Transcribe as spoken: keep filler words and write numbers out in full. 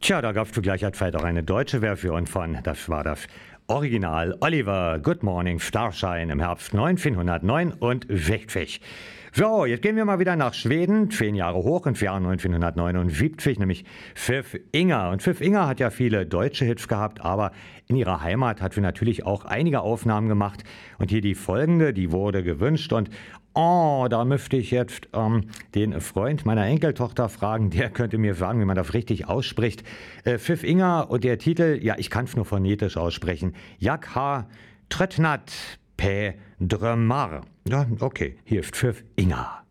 Tja, da gab's gleich vielleicht auch eine deutsche Version von. Das war das Original Oliver Good Morning Starshine im Herbst neunzehnhundertneunundsechzig. So, jetzt gehen wir mal wieder nach Schweden, zehn Jahre hoch, ins Jahr neunzehnhundertneunundsiebzig, nämlich Pfiff Inger. Und Pfiff Inger hat ja viele deutsche Hits gehabt, aber in ihrer Heimat hat sie natürlich auch einige Aufnahmen gemacht. Und hier die folgende, die wurde gewünscht und oh, da müsste ich jetzt ähm, den Freund meiner Enkeltochter fragen, der könnte mir sagen, wie man das richtig ausspricht. Äh, Pfiff Inger und der Titel, ja, ich kann es nur phonetisch aussprechen. Jak ha Trötnat P. Drömmar. Ja, okay, hier ist Pfiff Inger.